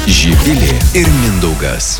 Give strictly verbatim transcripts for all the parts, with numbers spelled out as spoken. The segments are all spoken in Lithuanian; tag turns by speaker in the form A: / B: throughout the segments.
A: Živilė ir Mindaugas.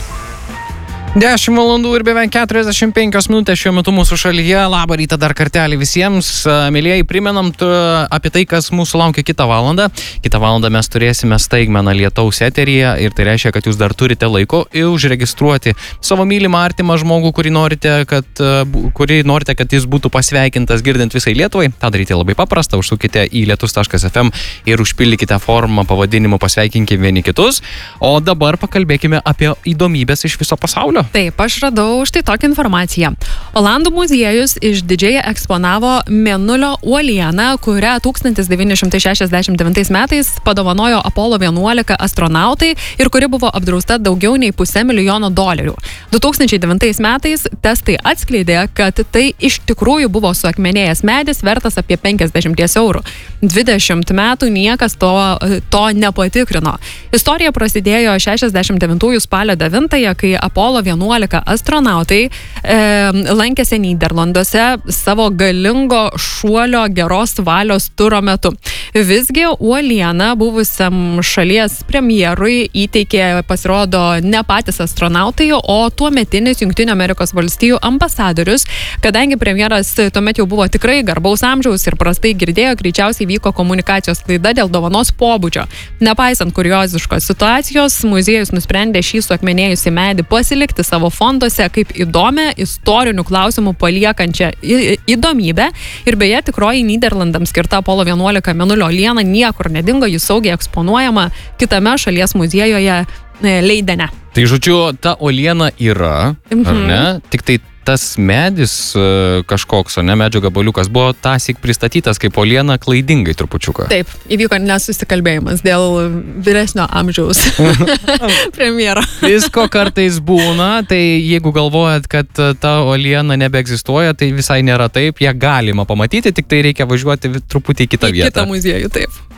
B: dešimt valandų ir beveik keturiasdešimt penkios minutės šiuo metu mūsų šalyje. Labą rytą dar kartelį visiems. Mėlyjeji, primenam apie tai, kas mūsų laukia kitą valandą. Kitą valandą mes turėsime staigmeną lietaus eteryje ir tai reiškia, kad jūs dar turite laiko užregistruoti savo mylimą artimą žmogų, kurį norite, kad, kurį norite, kad jis būtų pasveikintas girdint visai Lietuvai. Ta daryti labai paprasta. Užsukite į lietus taškas ef em ir užpildykite formą pavadinimu pasveikinkime vieni kitus. O dabar pakalbėkime apie įdomybės iš viso pasaulio.
C: Taip, aš radau štai tokią informaciją. Olandų muziejus išdidžiai eksponavo mėnulio uolieną, kurią tūkstantis devyni šimtai šešiasdešimt devintais metais padovanojo Apollo vienuolika astronautai ir kuri buvo apdrausta daugiau nei pusę milijono dolerių. du tūkstančiai devintais metais testai atskleidė, kad tai iš tikrųjų buvo suakmenėjęs medis vertas apie penkiasdešimt eurų. dvidešimt metų niekas to, to nepatikrino. Istorija prasidėjo šešiasdešimt devintųjų spalio devintąją, kai Apollo vienuolika astronautai e, lankėsi Nyderlanduose savo galingo šuolio geros valios turo metu. Visgi uolieną buvusiam šalies premjerui įteikė, pasirodo, ne patys astronautai, o tuometinis Jungtinių Amerikos valstijų ambasadorius, kadangi premjeras tuomet jau buvo tikrai garbaus amžiaus ir prastai girdėjo, greičiausiai vyko komunikacijos klaida dėl dovanos pobūdžio. Nepaisant kurioziškos situacijos, muziejus nusprendė šį suakmenėjusį medį pasilikti savo fonduose kaip įdomią istorinių klausimų paliekančią įdomybę. Ir beje, tikroji Nyderlandams skirta Apollo vienuolika mėnulio uoliena niekur nedingo, jis saugiai eksponuojama kitame šalies muziejuje Leidene.
B: Tai žodžiu, ta uoliena yra, mhm. ar ne? Tik tai tas medis kažkoks, o ne medžio gabaliukas, buvo tąsyk pristatytas kaip uoliena klaidingai trupučiuką.
C: Taip, įvyko nesusikalbėjimas dėl vyresnio amžiaus premjero.
B: Visko kartais būna, tai jeigu galvojat, kad ta uoliena nebeegzistuoja, tai visai nėra taip, ją galima pamatyti, tik tai reikia važiuoti truputį į kitą
C: į
B: vietą.
C: Į kitą muziejų, taip.